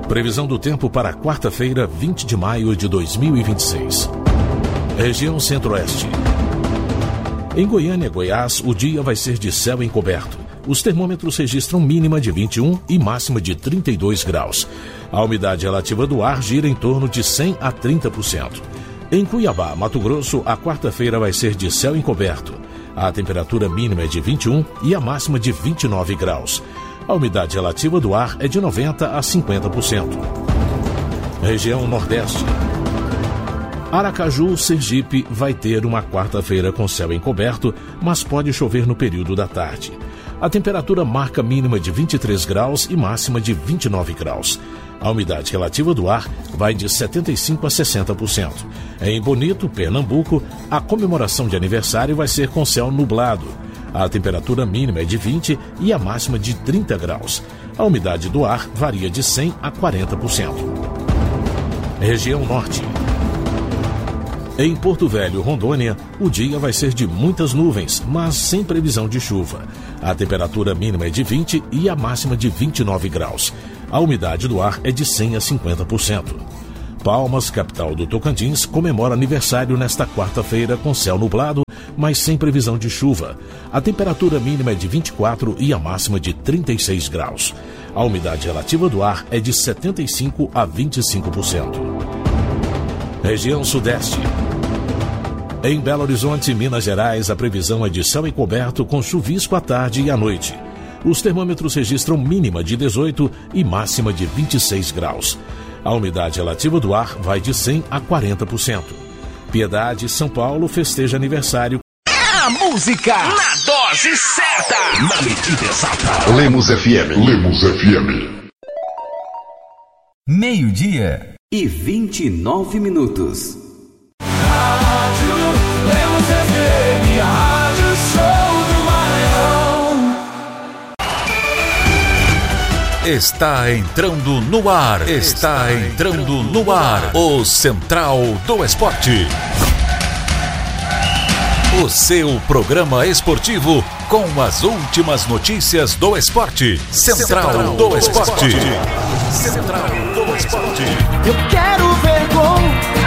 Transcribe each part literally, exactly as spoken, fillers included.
Previsão do tempo para quarta-feira, vinte de maio de dois mil e vinte e seis. Região Centro-Oeste. Em Goiânia, Goiás, o dia vai ser de céu encoberto. Os termômetros registram mínima de vinte e um e máxima de trinta e dois graus. A umidade relativa do ar gira em torno de cem a trinta por cento. Em Cuiabá, Mato Grosso, a quarta-feira vai ser de céu encoberto. A temperatura mínima é de vinte e um e a máxima de vinte e nove graus. A umidade relativa do ar é de noventa a cinquenta por cento. Região Nordeste. Aracaju, Sergipe, vai ter uma quarta-feira com céu encoberto, mas pode chover no período da tarde. A temperatura marca mínima de vinte e três graus e máxima de vinte e nove graus. A umidade relativa do ar vai de setenta e cinco a sessenta por cento. Em Bonito, Pernambuco, a comemoração de aniversário vai ser com céu nublado. A temperatura mínima é de vinte e a máxima de trinta graus. A umidade do ar varia de cem a quarenta por cento. Região Norte. Em Porto Velho, Rondônia, o dia vai ser de muitas nuvens, mas sem previsão de chuva. A temperatura mínima é de vinte e a máxima de vinte e nove graus. A umidade do ar é de cem a cinquenta por cento. Palmas, capital do Tocantins, comemora aniversário nesta quarta-feira com céu nublado, mas sem previsão de chuva. A temperatura mínima é de vinte e quatro e a máxima de trinta e seis graus. A umidade relativa do ar é de setenta e cinco a vinte e cinco por cento. Região Sudeste. Em Belo Horizonte, Minas Gerais, a previsão é de céu encoberto com chuvisco à tarde e à noite. Os termômetros registram mínima de dezoito e máxima de vinte e seis graus. A umidade relativa do ar vai de cem a quarenta por cento. Piedade, São Paulo, festeja aniversário. A música na dose certa, na medida exata. Lemos F M. Lemos F M. Meio-dia e vinte e nove minutos. Rádio Lemos F M, a rádio show do Maranhão. Está entrando no ar, está, está entrando no ar, o Central do Esporte. O seu programa esportivo com as últimas notícias do esporte. Central, Central do, do Esporte. Esporte. Central do Esporte. Eu quero ver gol.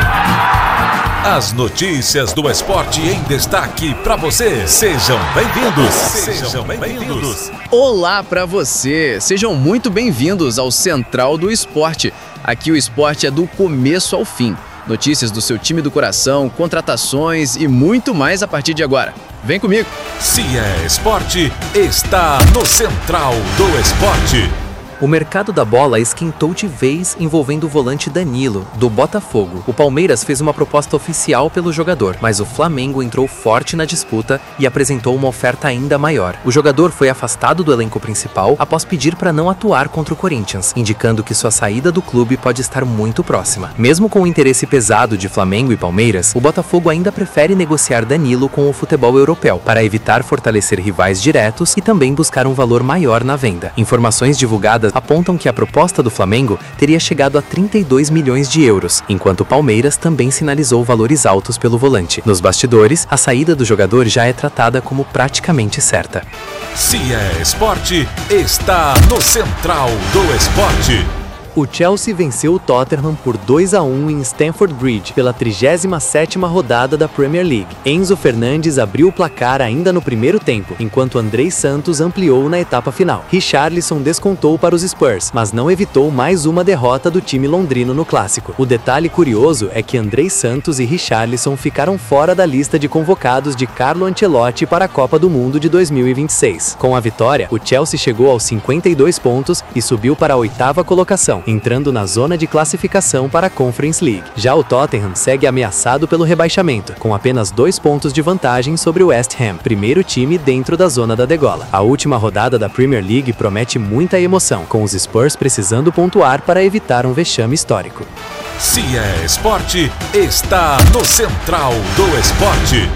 As notícias do esporte em destaque para você. Sejam bem-vindos. Sejam bem-vindos. Olá para você. Sejam muito bem-vindos ao Central do Esporte. Aqui o esporte é do começo ao fim. Notícias do seu time do coração, contratações e muito mais a partir de agora. Vem comigo. Se é esporte, está no Central do Esporte. O mercado da bola esquentou de vez envolvendo o volante Danilo, do Botafogo. O Palmeiras fez uma proposta oficial pelo jogador, mas o Flamengo entrou forte na disputa e apresentou uma oferta ainda maior. O jogador foi afastado do elenco principal após pedir para não atuar contra o Corinthians, indicando que sua saída do clube pode estar muito próxima. Mesmo com o interesse pesado de Flamengo e Palmeiras, o Botafogo ainda prefere negociar Danilo com o futebol europeu, para evitar fortalecer rivais diretos e também buscar um valor maior na venda. Informações divulgadas apontam que a proposta do Flamengo teria chegado a trinta e dois milhões de euros, enquanto o Palmeiras também sinalizou valores altos pelo volante. Nos bastidores, a saída do jogador já é tratada como praticamente certa. Se é esporte, está no Central do Esporte. O Chelsea venceu o Tottenham por dois a um em Stamford Bridge pela trigésima sétima rodada da Premier League. Enzo Fernandes abriu o placar ainda no primeiro tempo, enquanto Andrei Santos ampliou na etapa final. Richarlison descontou para os Spurs, mas não evitou mais uma derrota do time londrino no clássico. O detalhe curioso é que Andrei Santos e Richarlison ficaram fora da lista de convocados de Carlo Ancelotti para a Copa do Mundo de dois mil e vinte e seis. Com a vitória, o Chelsea chegou aos cinquenta e dois pontos e subiu para a oitava colocação, entrando na zona de classificação para a Conference League. Já o Tottenham segue ameaçado pelo rebaixamento, com apenas dois pontos de vantagem sobre o West Ham, primeiro time dentro da zona da degola. A última rodada da Premier League promete muita emoção, com os Spurs precisando pontuar para evitar um vexame histórico. Se é esporte, está no Central do Esporte.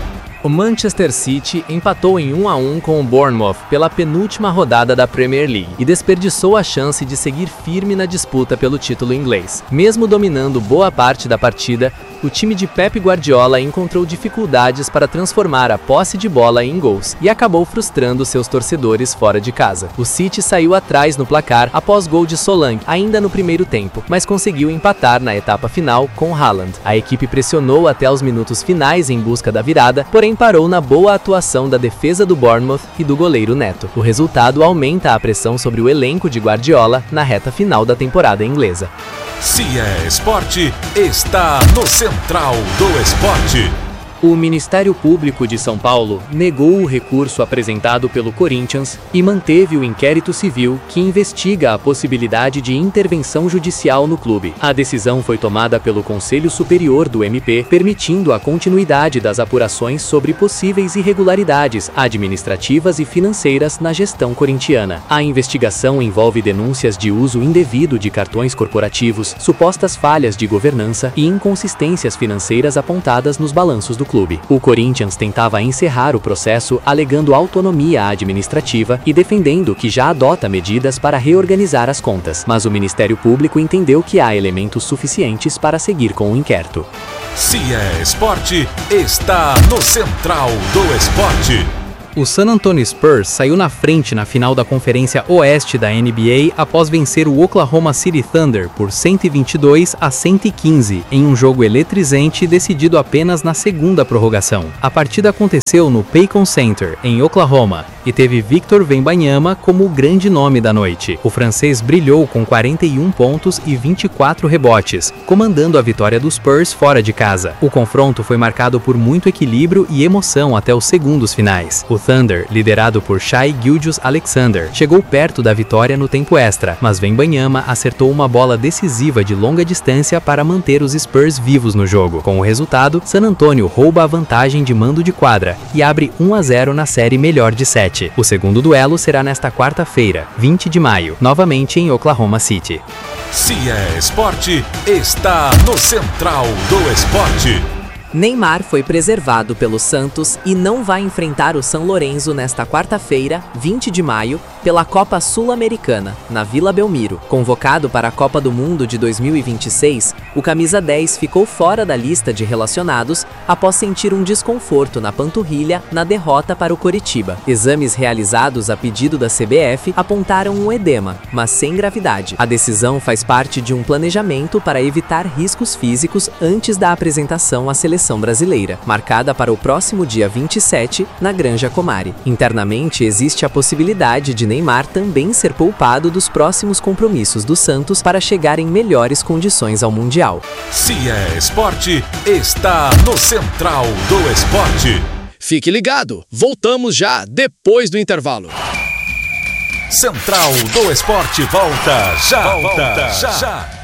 O Manchester City empatou em um a um com o Bournemouth pela penúltima rodada da Premier League e desperdiçou a chance de seguir firme na disputa pelo título inglês. Mesmo dominando boa parte da partida, o time de Pep Guardiola encontrou dificuldades para transformar a posse de bola em gols e acabou frustrando seus torcedores fora de casa. O City saiu atrás no placar após gol de Solanke, ainda no primeiro tempo, mas conseguiu empatar na etapa final com Haaland. A equipe pressionou até os minutos finais em busca da virada, porém parou na boa atuação da defesa do Bournemouth e do goleiro Neto. O resultado aumenta a pressão sobre o elenco de Guardiola na reta final da temporada inglesa. Se é esporte, está no Central do Esporte. O Ministério Público de São Paulo negou o recurso apresentado pelo Corinthians e manteve o inquérito civil que investiga a possibilidade de intervenção judicial no clube. A decisão foi tomada pelo Conselho Superior do M P, permitindo a continuidade das apurações sobre possíveis irregularidades administrativas e financeiras na gestão corintiana. A investigação envolve denúncias de uso indevido de cartões corporativos, supostas falhas de governança e inconsistências financeiras apontadas nos balanços do clube. Clube. O Corinthians tentava encerrar o processo alegando autonomia administrativa e defendendo que já adota medidas para reorganizar as contas, mas o Ministério Público entendeu que há elementos suficientes para seguir com o inquérito. Se é esporte, está no Central do Esporte. O San Antonio Spurs saiu na frente na final da Conferência Oeste da N B A após vencer o Oklahoma City Thunder por cento e vinte e dois a cento e quinze em um jogo eletrizante decidido apenas na segunda prorrogação. A partida aconteceu no Paycon Center, em Oklahoma, e teve Victor Wembanyama como o grande nome da noite. O francês brilhou com quarenta e um pontos e vinte e quatro rebotes, comandando a vitória dos Spurs fora de casa. O confronto foi marcado por muito equilíbrio e emoção até os segundos finais. O Thunder, liderado por Shai Gilgeous-Alexander, chegou perto da vitória no tempo extra, mas Wembanyama acertou uma bola decisiva de longa distância para manter os Spurs vivos no jogo. Com o resultado, San Antonio rouba a vantagem de mando de quadra e abre um a zero na série melhor de sete. O segundo duelo será nesta quarta-feira, vinte de maio, novamente em Oklahoma City. Se é esporte, está no Central do Esporte. Neymar foi preservado pelo Santos e não vai enfrentar o São Lourenço nesta quarta-feira, vinte de maio, pela Copa Sul-Americana, na Vila Belmiro. Convocado para a Copa do Mundo de dois mil e vinte e seis, o camisa dez ficou fora da lista de relacionados após sentir um desconforto na panturrilha na derrota para o Coritiba. Exames realizados a pedido da C B F apontaram um edema, mas sem gravidade. A decisão faz parte de um planejamento para evitar riscos físicos antes da apresentação à seleção brasileira, marcada para o próximo dia vinte e sete, na Granja Comari. Internamente, existe a possibilidade de Neymar também ser poupado dos próximos compromissos do Santos para chegar em melhores condições ao Mundial. Se é esporte, está no Central do Esporte. Fique ligado, voltamos já depois do intervalo. Central do Esporte volta já, volta já. já.